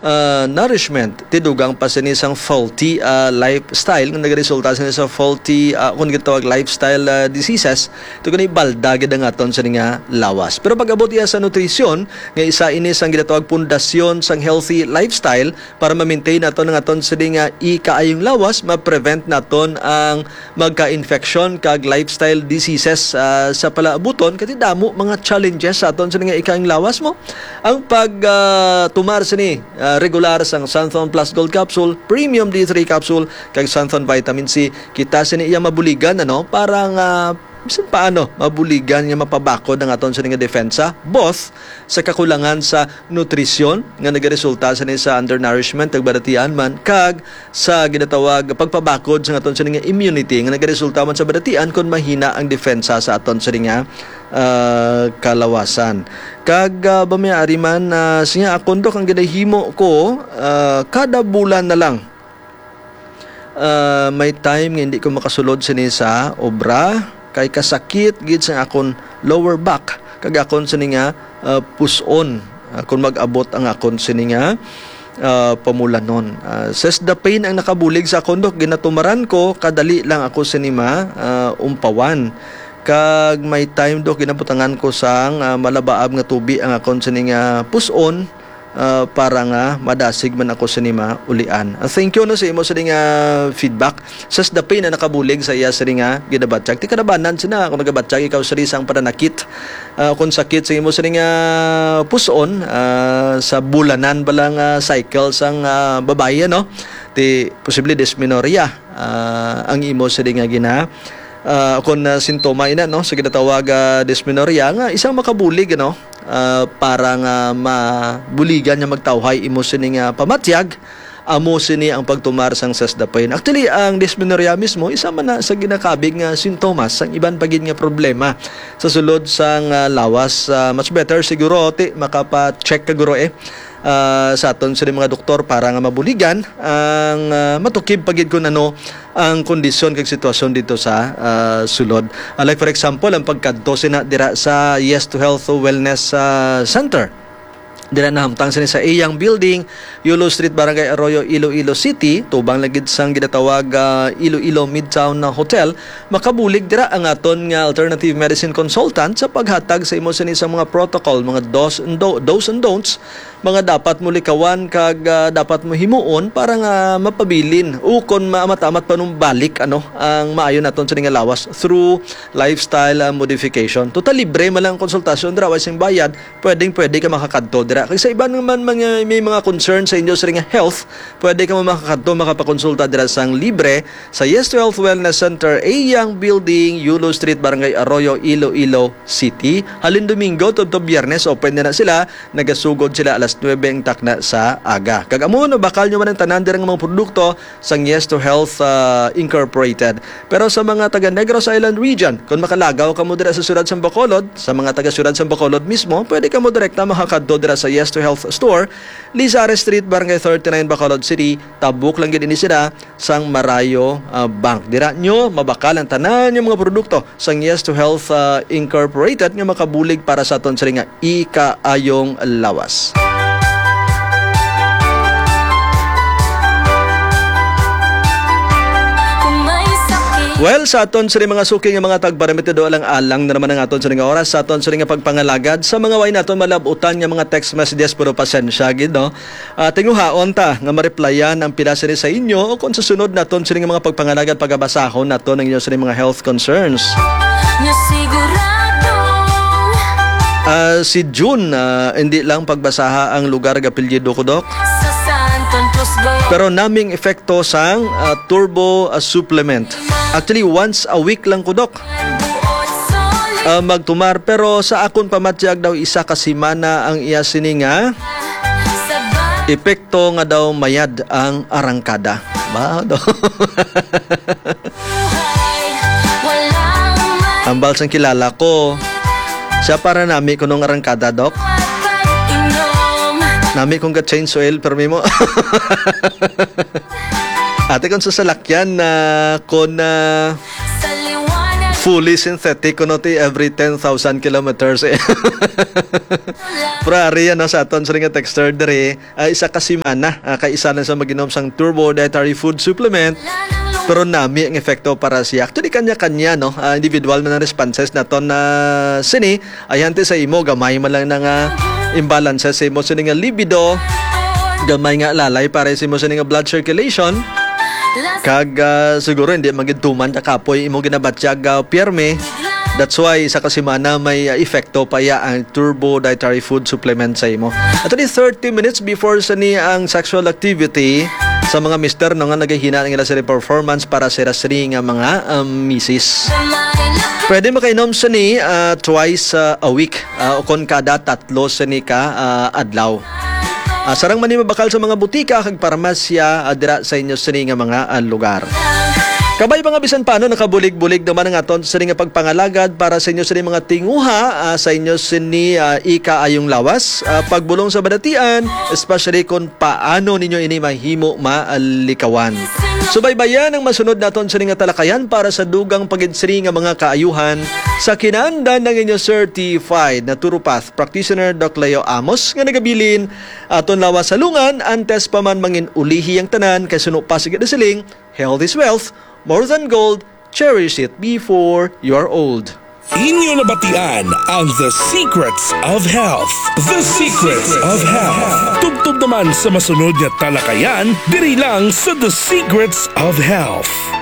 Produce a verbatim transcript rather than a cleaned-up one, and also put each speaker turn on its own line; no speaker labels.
uh, nourishment. Tidugang pa sini isang faulty uh, lifestyle nga nagresulta sini sa faulty uh, kung gitawag lifestyle uh, diseases. Ito kani balda gid ang aton sa nga lawas. Pero pag-abot iya sa nutrisyon nga isa ini sang gitawag pundasyon sang healthy lifestyle para ma-maintain naton ang aton sa nga ikaayong lawas, ma-prevent naton ang magka-infection kag lifestyle diseases uh, sa palaabuton kati damo mga challenges sa aton sa nga ikaayong lawas mo. Ang pag uh, tumar sini uh, regular sang Santhon Plus Gold Capsule, Premium D three Capsule kag Santhon Vitamin C, kita sini iya mabuligan ano parang uh, bisan paano mabuligan nga mapabakod ang aton sa nga depensa both sa kakulangan sa nutrisyon nga nagaresulta sa ni sa undernourishment kag badatian man kag sa ginatawag pagpabakod sa aton sa nga immunity nga nagaresulta man sa badatian kon mahina ang depensa sa aton sa nga uh, kalawasan. Kag uh, bamiari man uh, siya akon dok ang ginahimo ko uh, kada bulan na lang uh, may time nga hindi ko makasulod sini sa obra kay kasakit gid sa akon lower back kag akon sini nga uh, puson uh, kung mag-abot ang akon sini nga uh, pamulanon. Uh, ses the pain ang nakabulig sa akon dok ginatumaran ko kadali lang ako sinima uh, umpawan. Kag may time dok ginabutangan ko sang uh, malabaab nga tubi ang akon sini nga puson uh, para nga madasig man ako sinima ulian. Uh, thank you no sa imo sa nga feedback. Sas the pain na nakabulig sa iya sa nga ginabatsyag. Ti kadabanan sina kung nagabatsyag ikaw sa isang pananakit. Uh, kung sakit sa imo sa nga puson uh, sa bulanan balang uh, cycle sang uh, babaye no. Ti posible dysmenorrhea uh, ang imo sa nga gina Uh, kung uh, sintoma ina no sa ginatawag uh, dysmenorrhea nga isang makabulig no uh, para nga mabuligan nga magtawhay imo sini nga pamatyag amo sini ang pagtumar sang sasdapain. Actually ang dysmenorrhea mismo isa man na sa ginakabig nga sintomas sang iban pagid nga problema sa sulod sang uh, lawas. Uh, much better siguro ti makapa-check ka guro eh Uh, sa aton sa mga doktor para nga mabuligan ang uh, matukib pagid kun ano ang kondisyon kag sitwasyon dito sa uh, sulod. Uh, like for example, ang pagkadto sina dira sa Yes to Health Wellness uh, Center. Dira nahamtang sini sa iyang building, Yulo Street, Barangay Arroyo, Iloilo City, tubang lagid sang ginatawag uh, Iloilo Midtown na hotel. Makabulig dira ang aton nga alternative medicine consultant sa paghatag sa imo sini sa mga protocol, mga dos and do, dos and don'ts, mga dapat mo likawan kag uh, dapat mo himuon para nga mapabilin o kon maamatamat pa nung balik ano ang maayo naton sa nga lawas through lifestyle uh, modification. Total libre man lang konsultasyon dira, wasing bayad, pwedeng pwede ka makakadto dira. Kaya sa iba naman mga, may mga concern sa inyo sa ring health, pwede ka makakadto makapakonsulta dira sang libre sa Yes to Health Wellness Center, Ayang Building, Yulo Street, Barangay Arroyo, Iloilo City. Halin Domingo tubto Biyernes open na, na sila, nagasugod sila alas nuwebe ang takna sa aga. Kag amo no bakal nyo man ang tanan dira nga mga produkto sang Yes to Health uh, Incorporated. Pero sa mga taga Negros Island region, kung makalagaw ka mo dira sa Sudad sa Bacolod, sa mga taga Sudad sa Bacolod mismo, pwede ka mo direkta makakadto dira sa Yes to Health Store, Lizares Street, Barangay thirty-nine, Bacolod City. Tabuk lang gid ini sila sang Marayo uh, Bank. Dira nyo mabakal ang tanan yung mga produkto sang Yes to Health uh, Incorporated nga makabulig para sa aton sa nga ikaayong lawas. Well, sa aton sa mga suki nga mga tagparamitido alang-alang na naman ang aton sa nga oras, sa aton sa nga pagpangalagad, sa mga way naton malabutan nga mga text messages puro pasensya gid no. Uh, tinguhaon ta nga mareplyan ang pila sini sa inyo o kung sa sunod naton sa nga mga pagpangalagad pagabasahon naton ang inyo sa mga health concerns. Uh, si June, uh, hindi lang pagbasaha ang lugar gapilyido ko dok. Pero naming epekto sang uh, turbo uh, supplement. Actually, once a week lang ko, dok. Uh, magtumar. Pero sa akon pamatyag daw, isa ka simana ang iya sininga. Epekto nga daw mayad ang arangkada. Ba, do? Ambal sang kilala ko. Siya para nami ko nung arangkada, dok. Nami kong ga-change oil, pero may mo. Ate kung sa salakyan na uh, kung uh, fully synthetic kuno ti every ten thousand kilometers eh. Prari ano sa aton sa nga texter dere uh, isa ka semana uh, kay isa na sa maginom sang turbo dietary food supplement pero nami ang epekto para siya. Actually kanya-kanya no uh, individual na responses naton na uh, sini ayante sa imo gamay man lang nga imbalances sa imo sini nga libido gamay nga lalay para sa imo sini nga blood circulation kag uh, siguro hindi magituman ta kapoy imo ginabatsyag uh, pierme. That's why sa kasimana may uh, epekto pa ya ang turbo dietary food supplement sa imo. At ni thirty minutes before sa ni ang sexual activity sa mga mister no nga nagahina ang ila sa performance para sa siri nga mga um, misis. Pwede makainom sa ni uh, twice uh, a week uh, o kon kada tatlo sa ni ka uh, adlaw. Uh, sarang man ni mabakal sa mga butika kag parmasya uh, dira sa inyo sa ni nga mga uh, lugar. Kabay mga bisan paano nakabulig-bulig naman ang aton sa nga pagpangalagad para sa inyo sa mga tinguha uh, sa inyo sini uh, ika ayong lawas uh, pagbulong sa badatian especially kung paano ninyo ini mahimo maalikawan. Subaybayan ang masunod naton sa nga talakayan para sa dugang pagidsiri nga mga kaayuhan sa kinahanglan ng inyo certified na turopath practitioner Doc Leo Amos nga nagabilin aton lawas sa lungan antes pa man mangin ulihi ang tanan kay suno pa sige siling health is wealth. More than gold, cherish it before you are old.
Inyo nabatian ang The Secrets of Health. The Secrets of Health. Tugtog naman sa masunod nga talakayan, diri lang sa The Secrets of Health.